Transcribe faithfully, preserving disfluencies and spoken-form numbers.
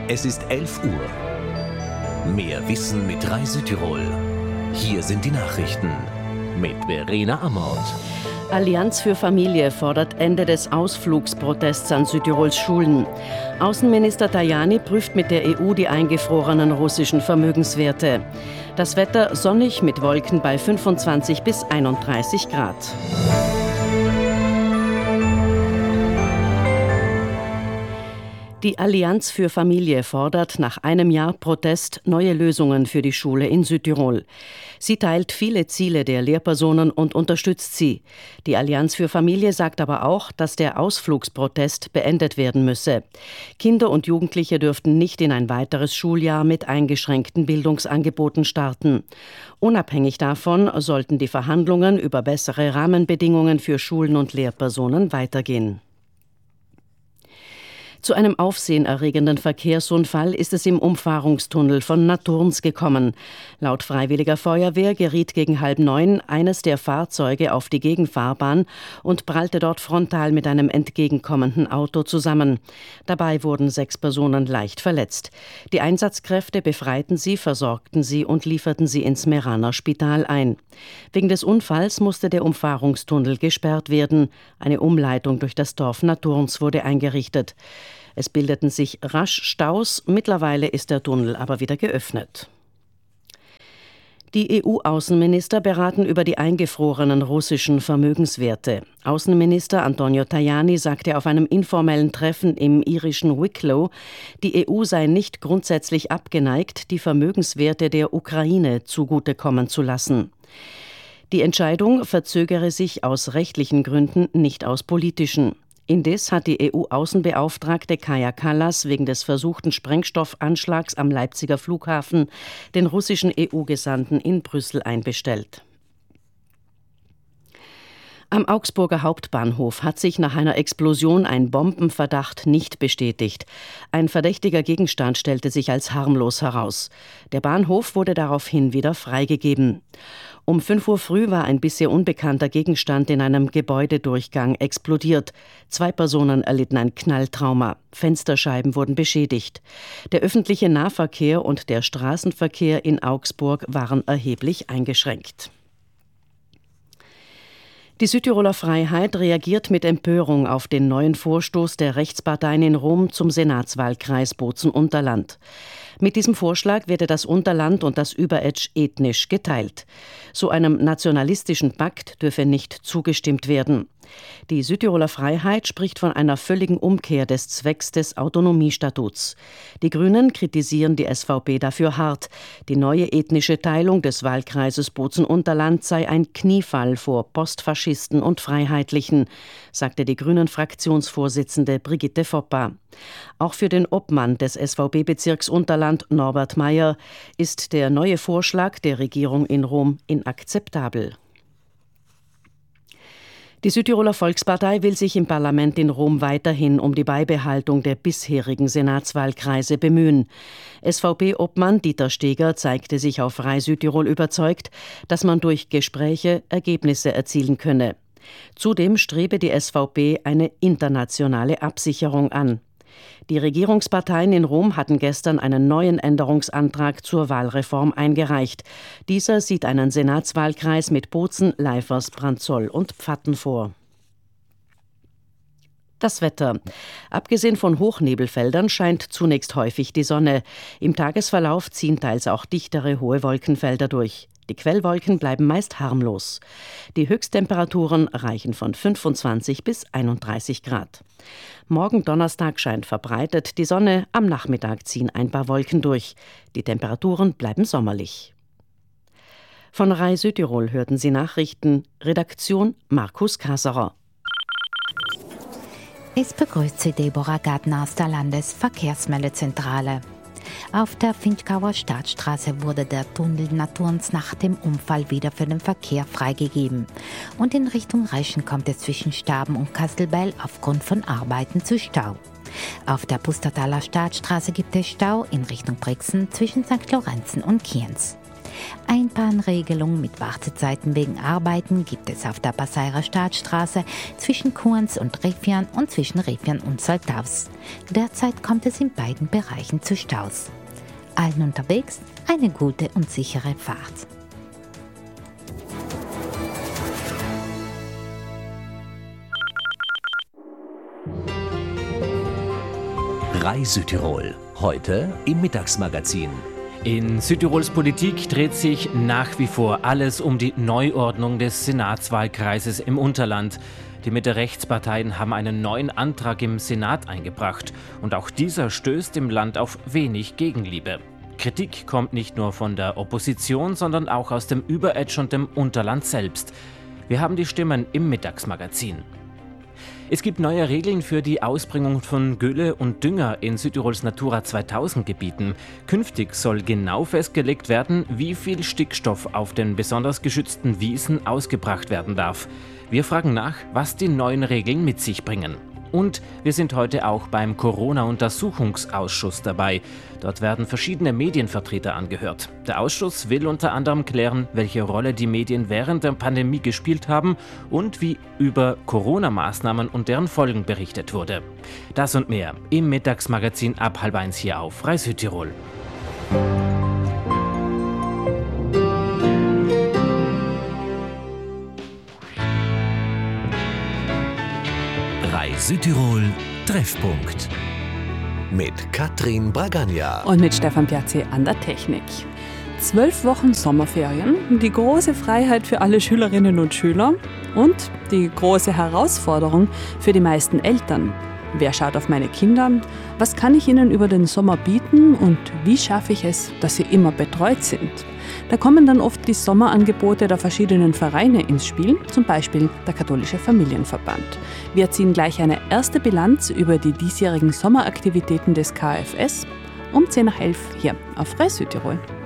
Es ist elf Uhr. Mehr Wissen mit Rai Südtirol. Hier sind die Nachrichten mit Verena Amort. Allianz für Familie fordert Ende des Ausflugsprotests an Südtirols Schulen. Außenminister Tajani prüft mit der E U die eingefrorenen russischen Vermögenswerte. Das Wetter sonnig mit Wolken bei fünfundzwanzig bis einunddreißig Grad. Die Allianz für Familie fordert nach einem Jahr Protest neue Lösungen für die Schule in Südtirol. Sie teilt viele Ziele der Lehrpersonen und unterstützt sie. Die Allianz für Familie sagt aber auch, dass der Ausflugsprotest beendet werden müsse. Kinder und Jugendliche dürften nicht in ein weiteres Schuljahr mit eingeschränkten Bildungsangeboten starten. Unabhängig davon sollten die Verhandlungen über bessere Rahmenbedingungen für Schulen und Lehrpersonen weitergehen. Zu einem aufsehenerregenden Verkehrsunfall ist es im Umfahrungstunnel von Naturns gekommen. Laut Freiwilliger Feuerwehr geriet gegen halb neun eines der Fahrzeuge auf die Gegenfahrbahn und prallte dort frontal mit einem entgegenkommenden Auto zusammen. Dabei wurden sechs Personen leicht verletzt. Die Einsatzkräfte befreiten sie, versorgten sie und lieferten sie ins Meraner Spital ein. Wegen des Unfalls musste der Umfahrungstunnel gesperrt werden. Eine Umleitung durch das Dorf Naturns wurde eingerichtet. Es bildeten sich rasch Staus, mittlerweile ist der Tunnel aber wieder geöffnet. Die E U-Außenminister beraten über die eingefrorenen russischen Vermögenswerte. Außenminister Antonio Tajani sagte auf einem informellen Treffen im irischen Wicklow, die E U sei nicht grundsätzlich abgeneigt, die Vermögenswerte der Ukraine zugutekommen zu lassen. Die Entscheidung verzögere sich aus rechtlichen Gründen, nicht aus politischen. Indes hat die E U-Außenbeauftragte Kaja Kallas wegen des versuchten Sprengstoffanschlags am Leipziger Flughafen den russischen E U-Gesandten in Brüssel einbestellt. Am Augsburger Hauptbahnhof hat sich nach einer Explosion ein Bombenverdacht nicht bestätigt. Ein verdächtiger Gegenstand stellte sich als harmlos heraus. Der Bahnhof wurde daraufhin wieder freigegeben. Um fünf Uhr früh war ein bisher unbekannter Gegenstand in einem Gebäudedurchgang explodiert. Zwei Personen erlitten ein Knalltrauma. Fensterscheiben wurden beschädigt. Der öffentliche Nahverkehr und der Straßenverkehr in Augsburg waren erheblich eingeschränkt. Die Südtiroler Freiheit reagiert mit Empörung auf den neuen Vorstoß der Rechtsparteien in Rom zum Senatswahlkreis Bozen-Unterland. Mit diesem Vorschlag werde das Unterland und das Überetsch ethnisch geteilt. So einem nationalistischen Pakt dürfe nicht zugestimmt werden. Die Südtiroler Freiheit spricht von einer völligen Umkehr des Zwecks des Autonomiestatuts. Die Grünen kritisieren die S V P dafür hart. Die neue ethnische Teilung des Wahlkreises Bozen-Unterland sei ein Kniefall vor Postfaschisten und Freiheitlichen, sagte die Grünen-Fraktionsvorsitzende Brigitte Foppa. Auch für den Obmann des S V B-Bezirks Unterland, Norbert Meyer, ist der neue Vorschlag der Regierung in Rom inakzeptabel. Die Südtiroler Volkspartei will sich im Parlament in Rom weiterhin um die Beibehaltung der bisherigen Senatswahlkreise bemühen. S V P-Obmann Dieter Steger zeigte sich auf Rai Südtirol überzeugt, dass man durch Gespräche Ergebnisse erzielen könne. Zudem strebe die S V P eine internationale Absicherung an. Die Regierungsparteien in Rom hatten gestern einen neuen Änderungsantrag zur Wahlreform eingereicht. Dieser sieht einen Senatswahlkreis mit Bozen, Leifers, Branzoll und Pfatten vor. Das Wetter. Abgesehen von Hochnebelfeldern scheint zunächst häufig die Sonne. Im Tagesverlauf ziehen teils auch dichtere hohe Wolkenfelder durch. Die Quellwolken bleiben meist harmlos. Die Höchsttemperaturen reichen von fünfundzwanzig bis einunddreißig Grad. Morgen Donnerstag scheint verbreitet die Sonne, am Nachmittag ziehen ein paar Wolken durch. Die Temperaturen bleiben sommerlich. Von Rai Südtirol hörten Sie Nachrichten. Redaktion Markus Kaserer. Es begrüßt Sie Deborah Gardner aus der Landesverkehrsmeldezentrale. Auf der Finchgauer Staatsstraße wurde der Tunnel Naturns nach dem Unfall wieder für den Verkehr freigegeben. Und in Richtung Reschen kommt es zwischen Staben und Kastelbell aufgrund von Arbeiten zu Stau. Auf der Pustertaler Staatsstraße gibt es Stau in Richtung Brixen zwischen Sankt Lorenzen und Kienz. Einbahnregelung mit Wartezeiten wegen Arbeiten gibt es auf der Passairer Staatsstraße zwischen Kurns und Revian und zwischen Revian und Soltaus. Derzeit kommt es in beiden Bereichen zu Staus. Allen unterwegs eine gute und sichere Fahrt. Reisütirol, heute im Mittagsmagazin. In Südtirols Politik dreht sich nach wie vor alles um die Neuordnung des Senatswahlkreises im Unterland. Die Mitte-Rechtsparteien haben einen neuen Antrag im Senat eingebracht und auch dieser stößt im Land auf wenig Gegenliebe. Kritik kommt nicht nur von der Opposition, sondern auch aus dem Überetsch und dem Unterland selbst. Wir haben die Stimmen im Mittagsmagazin. Es gibt neue Regeln für die Ausbringung von Gülle und Dünger in Südtirols Natura zweitausend Gebieten. Künftig soll genau festgelegt werden, wie viel Stickstoff auf den besonders geschützten Wiesen ausgebracht werden darf. Wir fragen nach, was die neuen Regeln mit sich bringen. Und wir sind heute auch beim Corona-Untersuchungsausschuss dabei. Dort werden verschiedene Medienvertreter angehört. Der Ausschuss will unter anderem klären, welche Rolle die Medien während der Pandemie gespielt haben und wie über Corona-Maßnahmen und deren Folgen berichtet wurde. Das und mehr im Mittagsmagazin ab halb eins hier auf Frei Südtirol. Südtirol Treffpunkt mit Katrin Bragagna und mit Stefan Piazzi an der Technik. Zwölf Wochen Sommerferien, die große Freiheit für alle Schülerinnen und Schüler und die große Herausforderung für die meisten Eltern. Wer schaut auf meine Kinder? Was kann ich ihnen über den Sommer bieten und wie schaffe ich es, dass sie immer betreut sind? Da kommen dann oft die Sommerangebote der verschiedenen Vereine ins Spiel, zum Beispiel der Katholische Familienverband. Wir ziehen gleich eine erste Bilanz über die diesjährigen Sommeraktivitäten des K F S um zehn nach elf hier auf Frei Südtirol.